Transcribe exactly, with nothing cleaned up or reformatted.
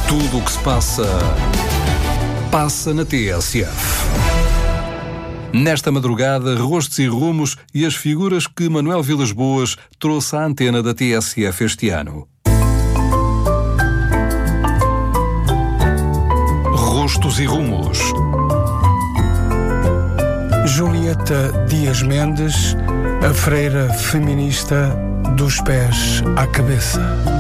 Tudo o que se passa, passa na T S F. Nesta madrugada, rostos e rumos e as figuras que Manuel Vilas Boas trouxe à antena da T S F este ano. Rostos e rumos. Julieta Dias Mendes, a freira feminista dos pés à cabeça.